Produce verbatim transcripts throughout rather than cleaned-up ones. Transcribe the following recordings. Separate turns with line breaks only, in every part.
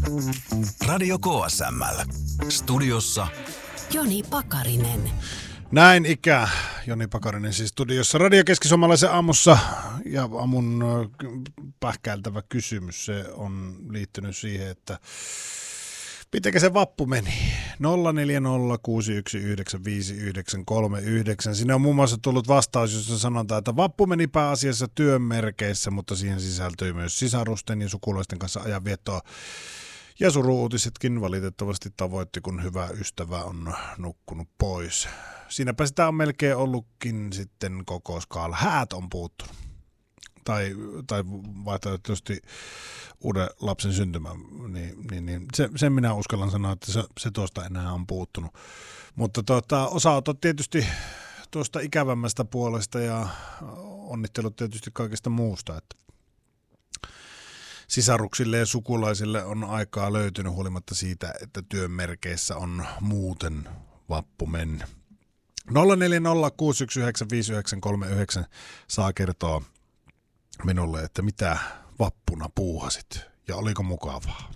Radio K S M L. Studiossa
Joni Pakarinen.
Näin ikä. Joni Pakarinen siis studiossa Radio Keski-Suomalaisen aamussa. Ja aamun pähkäiltävä kysymys, se on liittynyt siihen, että mitenkä se vappu meni? nolla neljä nolla kuusi yksi yhdeksän viisi yhdeksän kolme yhdeksän. Sinne on muun muassa tullut vastaus, jossa sanotaan, että vappu meni pääasiassa työn merkeissä, mutta siihen sisältyi myös sisarusten ja sukulaisten kanssa ajanviettoa. Ja suru-uutisetkin valitettavasti tavoitti, kun hyvä ystävä on nukkunut pois. Siinäpä sitä on melkein ollutkin sitten koko skaala. Häät on puuttunut. Tai, tai vaihtoehtoisesti uuden lapsen syntymä, niin, niin, niin se, sen minä uskallan sanoa, että se, se tuosta enää on puuttunut. Mutta tuota, osanotot tietysti tuosta ikävämmästä puolesta ja onnittelut tietysti kaikesta muusta, että sisaruksille ja sukulaisille on aikaa löytynyt huolimatta siitä, että työn merkeissä on muuten vappu mennyt. nolla neljä nolla kuusi yksi yhdeksän viisi yhdeksän kolme yhdeksän saa kertoa minulle, että mitä vappuna puuhasit ja oliko mukavaa.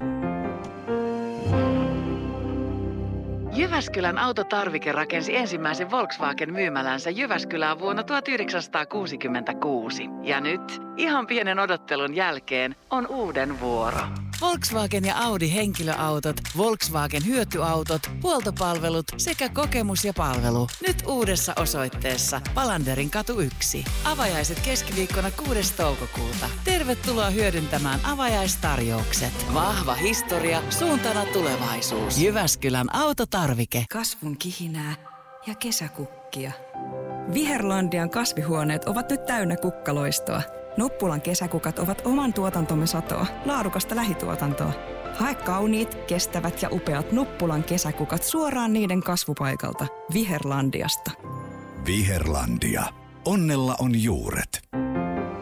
Jyväskylän autotarvike rakensi ensimmäisen Volkswagen-myymälänsä Jyväskylään vuonna tuhatyhdeksänsataakuusikymmentäkuusi. Ja nyt, ihan pienen odottelun jälkeen, on uuden vuoro. Volkswagen ja Audi henkilöautot, Volkswagen hyötyautot, huoltopalvelut sekä kokemus ja palvelu. Nyt uudessa osoitteessa Palanderin katu yksi. Avajaiset keskiviikkona kuudes toukokuuta. Tervetuloa hyödyntämään avajaistarjoukset. Vahva historia, suuntana tulevaisuus. Jyväskylän autotarvike.
Kasvun kihinää ja kesäkukkia. Viherlandian kasvihuoneet ovat nyt täynnä kukkaloistoa. Nuppulan kesäkukat ovat oman tuotantomme satoa, laadukasta lähituotantoa. Hae kauniit, kestävät ja upeat Nuppulan kesäkukat suoraan niiden kasvupaikalta. Viherlandiasta.
Viherlandia. Onnella on juuret.